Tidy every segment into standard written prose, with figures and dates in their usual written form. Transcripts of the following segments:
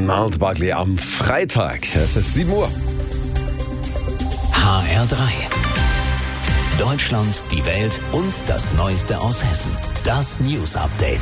Miles Barkley am Freitag. Es ist 7 Uhr. HR3. Deutschland, die Welt und das Neueste aus Hessen. Das News Update.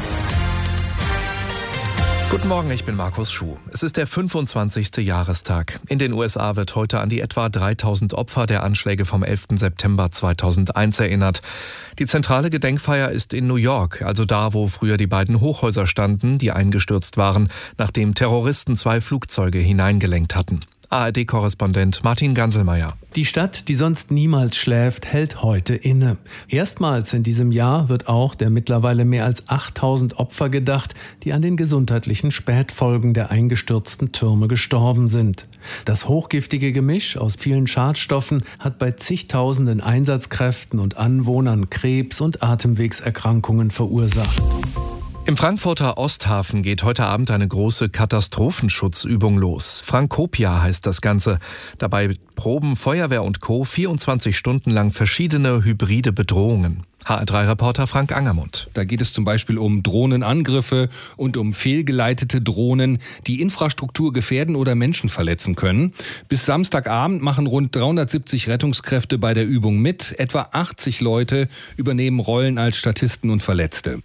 Guten Morgen, ich bin Markus Schuh. Es ist der 25. Jahrestag. In den USA wird heute an die etwa 3000 Opfer der Anschläge vom 11. September 2001 erinnert. Die zentrale Gedenkfeier ist in New York, also da, wo früher die beiden Hochhäuser standen, die eingestürzt waren, nachdem Terroristen 2 Flugzeuge hineingelenkt hatten. ARD-Korrespondent Martin Ganselmeier. Die Stadt, die sonst niemals schläft, hält heute inne. Erstmals in diesem Jahr wird auch der mittlerweile mehr als 8000 Opfer gedacht, die an den gesundheitlichen Spätfolgen der eingestürzten Türme gestorben sind. Das hochgiftige Gemisch aus vielen Schadstoffen hat bei zigtausenden Einsatzkräften und Anwohnern Krebs- und Atemwegserkrankungen verursacht. Im Frankfurter Osthafen geht heute Abend eine große Katastrophenschutzübung los. Frankopia heißt das Ganze. Dabei proben Feuerwehr und Co. 24 Stunden lang verschiedene hybride Bedrohungen. HR3-Reporter Frank Angermund. Da geht es zum Beispiel um Drohnenangriffe und um fehlgeleitete Drohnen, die Infrastruktur gefährden oder Menschen verletzen können. Bis Samstagabend machen rund 370 Rettungskräfte bei der Übung mit. Etwa 80 Leute übernehmen Rollen als Statisten und Verletzte.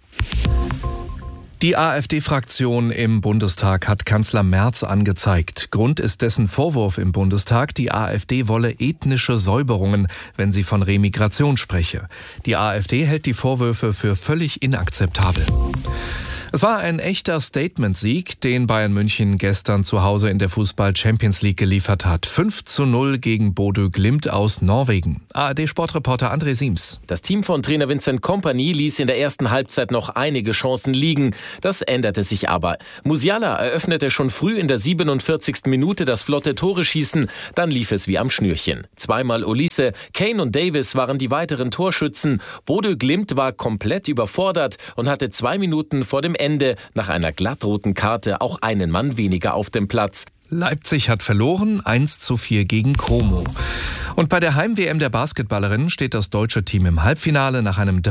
Die AfD-Fraktion im Bundestag hat Kanzler Merz angezeigt. Grund ist dessen Vorwurf im Bundestag, die AfD wolle ethnische Säuberungen, wenn sie von Remigration spreche. Die AfD hält die Vorwürfe für völlig inakzeptabel. Es war ein echter Statement-Sieg, den Bayern München gestern zu Hause in der Fußball-Champions-League geliefert hat. 5:0 gegen Bodø Glimt aus Norwegen. ARD-Sportreporter André Siems. Das Team von Trainer Vincent Kompany ließ in der ersten Halbzeit noch einige Chancen liegen. Das änderte sich aber. Musiala eröffnete schon früh in der 47. Minute das flotte Tore-Schießen. Dann lief es wie am Schnürchen. Zweimal Olise, Kane und Davis waren die weiteren Torschützen. Bodø Glimt war komplett überfordert und hatte 2 Minuten vor dem Ende nach einer glattroten Karte auch einen Mann weniger auf dem Platz. Leipzig hat verloren, 1:4 gegen Como. Und bei der Heim-WM der Basketballerinnen steht das deutsche Team im Halbfinale nach einem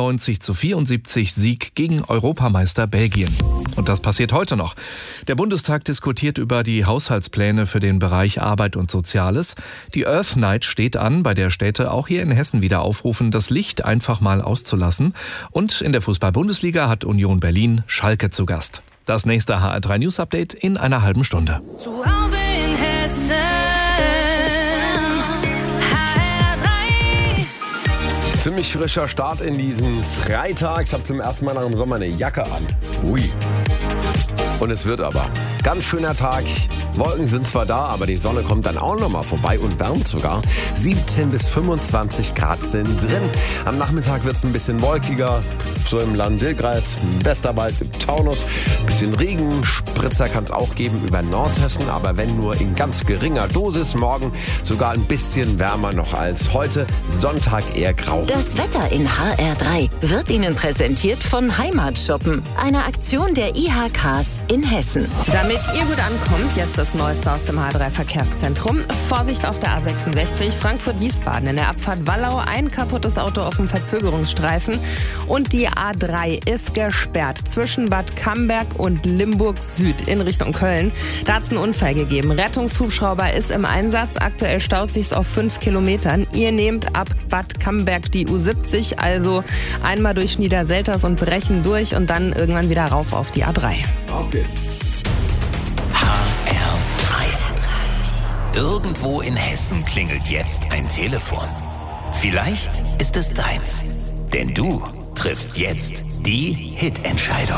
93:74 Sieg gegen Europameister Belgien. Und das passiert heute noch. Der Bundestag diskutiert über die Haushaltspläne für den Bereich Arbeit und Soziales. Die Earth Night steht an, bei der Städte auch hier in Hessen wieder aufrufen, das Licht einfach mal auszulassen. Und in der Fußball-Bundesliga hat Union Berlin Schalke zu Gast. Das nächste HR3 News Update in einer halben Stunde. Zu Hause in Hessen, HR3. Ziemlich frischer Start in diesen Freitag. Ich habe zum ersten Mal nach dem Sommer eine Jacke an. Ui. Und es wird aber. Ganz schöner Tag. Wolken sind zwar da, aber die Sonne kommt dann auch nochmal vorbei und wärmt sogar. 17 bis 25 Grad sind drin. Am Nachmittag wird es ein bisschen wolkiger. So im Lahn-Dill-Kreis, im Westerwald, im Taunus. Ein bisschen Regen, Spritzer kann es auch geben über Nordhessen, aber wenn nur in ganz geringer Dosis. Morgen sogar ein bisschen wärmer noch als heute. Sonntag eher grau. Das Wetter in HR3 wird Ihnen präsentiert von Heimatshoppen, einer Aktion der IHKs in Hessen. Damit ihr gut ankommt, jetzt das Neueste aus dem HR3-Verkehrszentrum. Vorsicht auf der A66 Frankfurt-Wiesbaden in der Abfahrt Wallau. Ein kaputtes Auto auf dem Verzögerungsstreifen. Und die A3 ist gesperrt zwischen Bad Camberg und Limburg Süd in Richtung Köln. Da hat es einen Unfall gegeben. Rettungshubschrauber ist im Einsatz. Aktuell staut sich's auf 5 Kilometern. Ihr nehmt ab Bad Camberg die U70, also einmal durch Niederselters und Brechen durch und dann irgendwann wieder rauf auf die A3. Auf geht's. Irgendwo in Hessen klingelt jetzt ein Telefon. Vielleicht ist es deins. Denn du triffst jetzt die Hit-Entscheidung.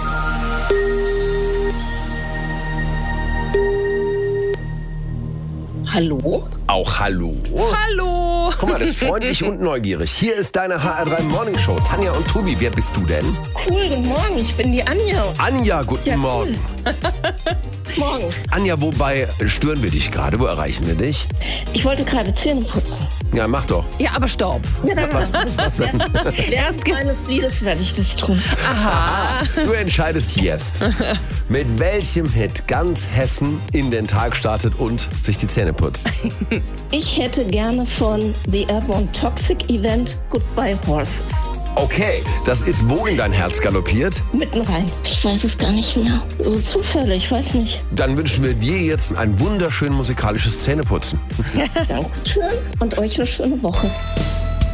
Hallo? Auch hallo. Hallo! Guck mal, das ist freundlich und neugierig. Hier ist deine HR3 Morning Show. Tanja und Tobi, wer bist du denn? Cool, guten Morgen, ich bin die Anja. Anja, guten Morgen. Morgen. Anja, wobei stören wir dich gerade? Wo erreichen wir dich? Ich wollte gerade Zähne putzen. Ja, mach doch. Ja, aber stopp. Was denn? Während meines Liedes werde ich das tun. Aha. Du entscheidest jetzt, mit welchem Hit ganz Hessen in den Tag startet und sich die Zähne putzt. Ich hätte gerne von The Airborne Toxic Event Goodbye Horses. Okay, das ist wo in dein Herz galoppiert? Mitten rein. Ich weiß es gar nicht mehr. So Zufälle, ich weiß nicht. Dann wünschen wir dir jetzt ein wunderschön musikalisches Zähneputzen. Dankeschön und euch eine schöne Woche.